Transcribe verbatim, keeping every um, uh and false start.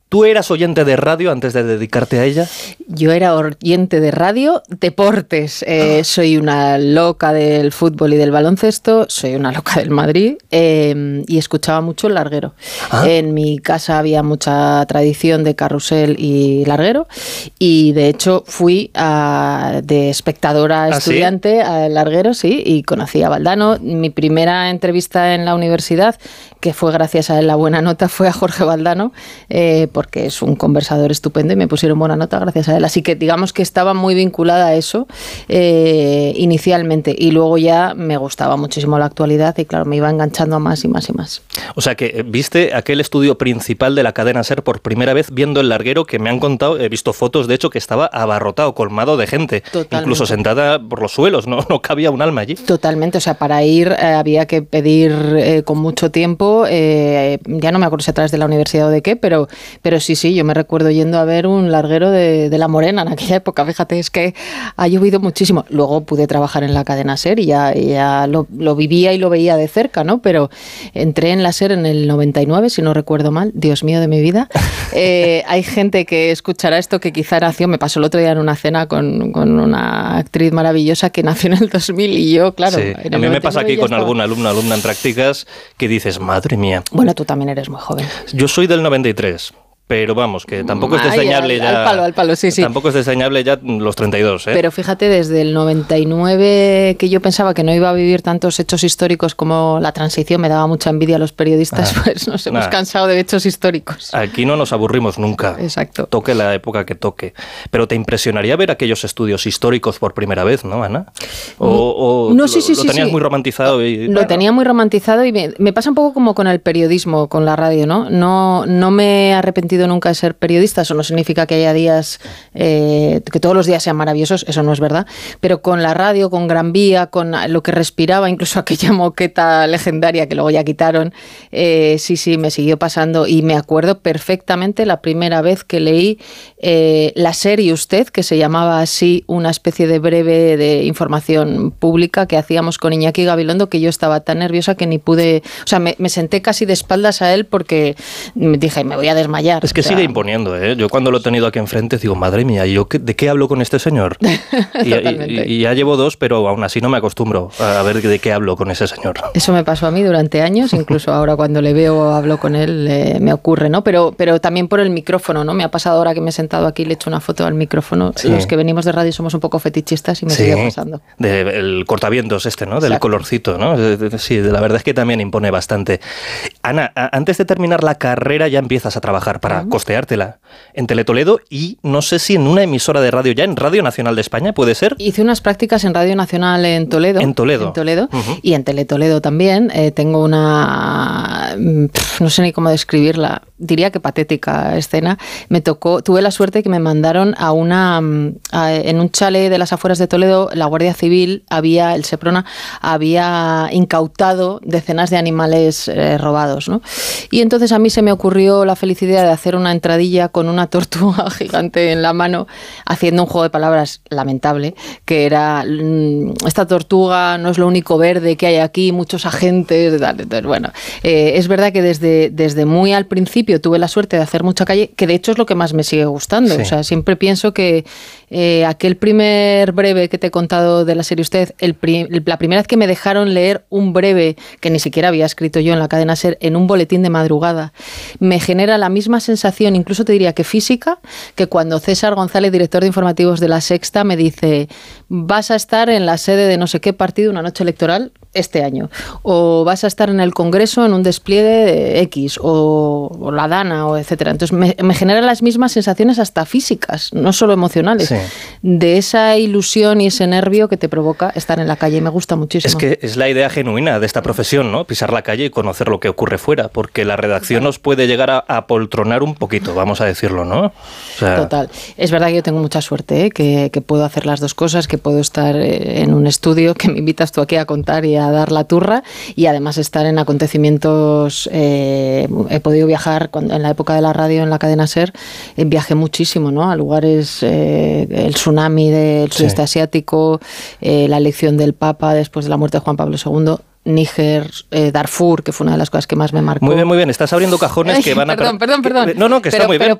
¿Tú eras oyente de radio antes de dedicarte a ella? Yo era oyente de radio, deportes. Eh, soy una loca del fútbol y del baloncesto, soy una loca del Madrid eh, y escuchaba mucho el larguero. ¿Ah? En mi casa había mucha tradición de carrusel y larguero y de hecho fui a, de espectadora a estudiante ¿Ah, sí? al larguero, sí, y conocí a Valdano. Mi primera entrevista en la universidad, que fue gracias a él la buena nota, fue a Jorge Valdano, eh, porque es un conversador estupendo y me pusieron buena nota gracias a él. Así que digamos que estaba muy vinculada a eso eh, inicialmente y luego ya me gustaba muchísimo la actualidad y claro, me iba enganchando a más y más y más. O sea que viste aquel estudio principal de la cadena SER por primera vez viendo el larguero, que me han contado, he visto fotos de hecho que estaba abarrotado, colmado de gente, Totalmente. Incluso sentada por los suelos, no, no cabía un alma allí. Totalmente, o sea, para ir eh, había que pedir eh, con mucho tiempo, eh, ya no me acuerdo si a través de la universidad o de qué, pero, pero sí, sí, yo me recuerdo yendo a ver un larguero de, de La Morena en aquella época. Fíjate, es que ha llovido muchísimo. Luego pude trabajar en la cadena SER y ya, ya lo, lo vivía y lo veía de cerca, ¿no? Pero entré en la SER en el noventa y nueve, si no recuerdo mal, Dios mío de mi vida. Eh, hay gente que escuchará esto que quizá nació, me pasó el otro día en una cena con, con una actriz maravillosa que nació en el dos mil y yo, claro. Sí, a mí me pasa aquí con estaba... algún alumno, alumna en prácticas que dices, madre mía. Bueno, tú también eres muy joven. Yo soy del noventa y tres. Pero vamos, que tampoco es desdeñable Ay, al, ya... Al palo, al palo, sí, sí. Tampoco es desdeñable ya los treinta y dos, ¿eh? Pero fíjate, desde el noventa y nueve, que yo pensaba que no iba a vivir tantos hechos históricos como la transición, me daba mucha envidia a los periodistas, ah, pues nos hemos nah. cansado de hechos históricos. Aquí no nos aburrimos nunca. Exacto. Toque la época que toque. Pero te impresionaría ver aquellos estudios históricos por primera vez, ¿no, Ana? O, o no, sí, sí, lo, sí, lo tenías sí. muy romantizado. Y, lo bueno. tenía muy romantizado y me, me pasa un poco como con el periodismo, con la radio, ¿no? No, no me he arrepentido nunca de ser periodista. Eso no significa que haya días, eh, que todos los días sean maravillosos, eso no es verdad, pero con la radio, con Gran Vía, con lo que respiraba, incluso aquella moqueta legendaria que luego ya quitaron, eh, sí, sí, me siguió pasando y me acuerdo perfectamente la primera vez que leí eh, la serie Usted, que se llamaba así, una especie de breve de información pública que hacíamos con Iñaki Gabilondo, que yo estaba tan nerviosa que ni pude, o sea, me, me senté casi de espaldas a él porque me dije, me voy a desmayar. Es que o sea, sigue imponiendo. ¿Eh? Yo cuando lo he tenido aquí enfrente digo, madre mía, ¿yo qué, de qué hablo con este señor? Y, y, y ya llevo dos, pero aún así no me acostumbro a ver de qué hablo con ese señor. Eso me pasó a mí durante años, incluso ahora cuando le veo o hablo con él eh, me ocurre, ¿no? Pero, pero también por el micrófono, ¿no? Me ha pasado ahora que me he sentado aquí y le he hecho una foto al micrófono. Sí. Los que venimos de radio somos un poco fetichistas y me sí. sigue pasando. De, el cortavientos este, ¿no? Del Exacto. colorcito, ¿no? Sí, la verdad es que también impone bastante. Ana, antes de terminar la carrera ya empiezas a trabajar para uh-huh. costeártela en Teletoledo y no sé si en una emisora de radio ya, en Radio Nacional de España, ¿puede ser? Hice unas prácticas en Radio Nacional en Toledo. En Toledo. En Toledo uh-huh. y en Teletoledo también. Eh, tengo una, pff, no sé ni cómo describirla, diría que patética escena. Me tocó, tuve la suerte que me mandaron a una, a, en un chalet de las afueras de Toledo, la Guardia Civil, había, el Seprona, había incautado decenas de animales eh, robados, ¿no? Y entonces a mí se me ocurrió la felicidad de hacer una entradilla con una tortuga gigante en la mano, haciendo un juego de palabras lamentable, que era, esta tortuga no es lo único verde que hay aquí, muchos agentes, entonces, bueno, eh, es verdad que desde, desde muy al principio tuve la suerte de hacer mucha calle, que de hecho es lo que más me sigue gustando, sí. O sea, siempre pienso que eh, aquel primer breve que te he contado de la serie Usted, el pri- la primera vez que me dejaron leer un breve que ni siquiera había escrito yo en la cadena SER, en un boletín de madrugada, me genera la misma sensación, incluso te diría que física, que cuando César González, director de informativos de La Sexta, me dice, vas a estar en la sede de no sé qué partido una noche electoral este año, o vas a estar en el Congreso en un despliegue X, o, o la Dana, o etcétera. Entonces me, me generan las mismas sensaciones hasta físicas, no solo emocionales, sí. de esa ilusión y ese nervio que te provoca estar en la calle, y me gusta muchísimo. Es que es la idea genuina de esta profesión, ¿no? Pisar la calle y conocer lo que ocurre fuera, porque la redacción nos puede llegar a apoltronar un poquito, vamos a decirlo, ¿no? O sea... Total. Es verdad que yo tengo mucha suerte, ¿eh? que, que puedo hacer las dos cosas, que puedo estar en un estudio, que me invitas tú aquí a contar y a dar la turra, y además estar en acontecimientos. Eh, he podido viajar cuando, en la época de la radio en la cadena SER, eh, viajé muchísimo, ¿no? A lugares, eh, el tsunami del sudeste sí. asiático, eh, la elección del Papa después de la muerte de Juan Pablo segundo. Níger, eh, Darfur, que fue una de las cosas que más me marcó. Muy bien, muy bien. Estás abriendo cajones Ay, que van perdón, a... Perdón, perdón, perdón. No, no, que pero, está muy pero bien.